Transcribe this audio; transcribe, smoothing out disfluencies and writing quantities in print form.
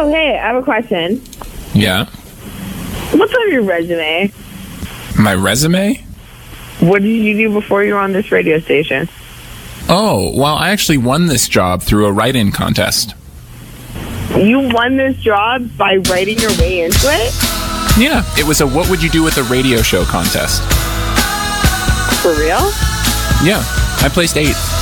Oh, hey, I have a question. Yeah. What's on your resume? My resume? What did you do before you were on this radio station? Oh, well, I actually won this job through a write-in contest. You won this job by writing your way into it? Yeah, it was a what would you do with a radio show contest. For real? Yeah, I placed 8th.